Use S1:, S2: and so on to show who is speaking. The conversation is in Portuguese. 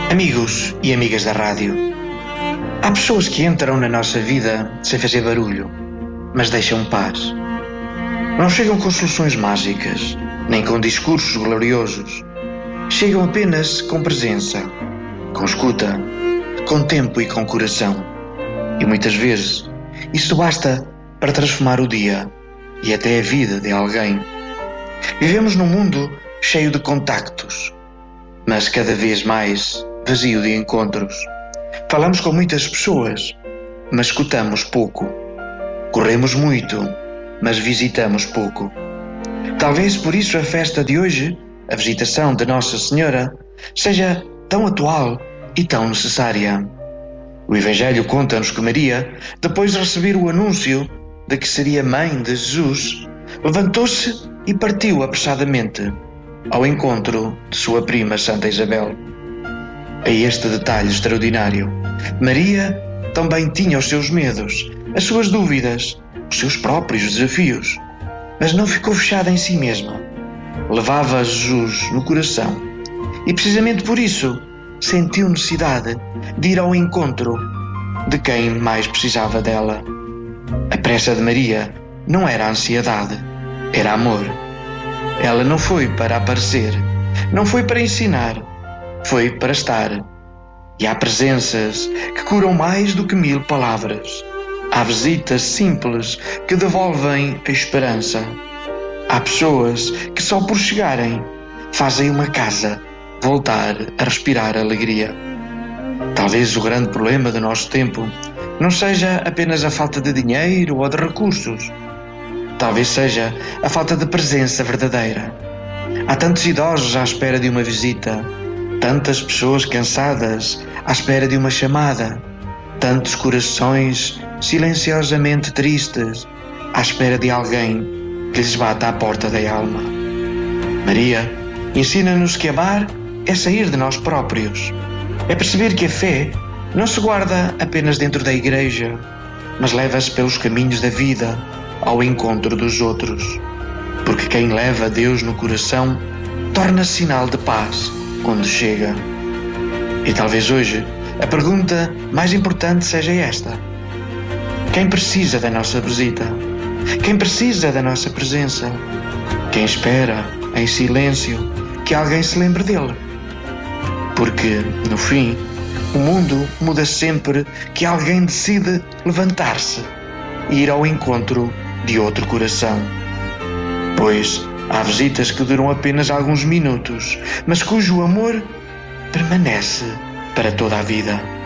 S1: Amigos e amigas da rádio, há pessoas que entram na nossa vida sem fazer barulho, mas deixam paz. Não chegam com soluções mágicas, nem com discursos gloriosos. Chegam apenas com presença, com escuta, com tempo e com coração. E muitas vezes isso basta para transformar o dia e até a vida de alguém. Vivemos num mundo cheio de contactos, mas cada vez mais vazio de encontros. Falamos com muitas pessoas, mas escutamos pouco. Corremos muito, mas visitamos pouco. Talvez por isso a festa de hoje, a visitação de Nossa Senhora, seja tão atual e tão necessária. O Evangelho conta-nos que Maria, depois de receber o anúncio de que seria mãe de Jesus, levantou-se e partiu apressadamente ao encontro de sua prima Santa Isabel. A este detalhe extraordinário, Maria também tinha os seus medos, as suas dúvidas, os seus próprios desafios, mas não ficou fechada em si mesma. Levava Jesus no coração e precisamente por isso sentiu necessidade de ir ao encontro de quem mais precisava dela. A pressa de Maria não era ansiedade, era amor. Ela não foi para aparecer, não foi para ensinar, foi para estar. E há presenças que curam mais do que 1000 palavras. Há visitas simples que devolvem a esperança. Há pessoas que só por chegarem fazem uma casa voltar a respirar alegria. Talvez o grande problema do nosso tempo não seja apenas a falta de dinheiro ou de recursos. Talvez seja a falta de presença verdadeira. Há tantos idosos à espera de uma visita, tantas pessoas cansadas à espera de uma chamada, tantos corações silenciosamente tristes à espera de alguém que lhes bata à porta da alma. Maria ensina-nos que amar é sair de nós próprios, é perceber que a fé não se guarda apenas dentro da igreja, mas leva-se pelos caminhos da vida ao encontro dos outros, porque quem leva Deus no coração torna-se sinal de paz onde chega. E talvez hoje a pergunta mais importante seja esta: quem precisa da nossa visita? Quem precisa da nossa presença? Quem espera em silêncio que alguém se lembre dele? Porque, no fim, o mundo muda sempre que alguém decide levantar-se e ir ao encontro de outro coração. Pois há visitas que duram apenas alguns minutos, mas cujo amor permanece para toda a vida.